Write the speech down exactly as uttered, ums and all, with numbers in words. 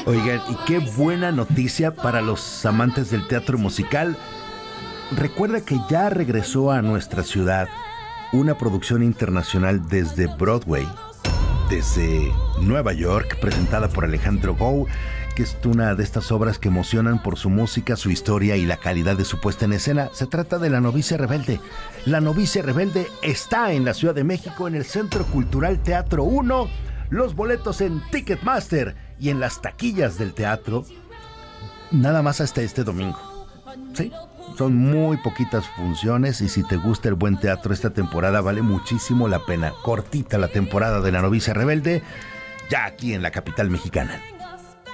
Oigan, y qué buena noticia para los amantes del teatro musical. Recuerda que ya regresó a nuestra ciudad una producción internacional desde Broadway, desde Nueva York, presentada por Alejandro Gou, que es una de estas obras que emocionan por su música, su historia y la calidad de su puesta en escena. Se trata de La Novicia Rebelde. La Novicia Rebelde está en la Ciudad de México, en el Centro Cultural Teatro uno. Los boletos en Ticketmaster y en las taquillas del teatro, nada más hasta este domingo. Sí, son muy poquitas funciones y si te gusta el buen teatro esta temporada vale muchísimo la pena. Cortita la temporada de La Novicia Rebelde, ya aquí en la capital mexicana.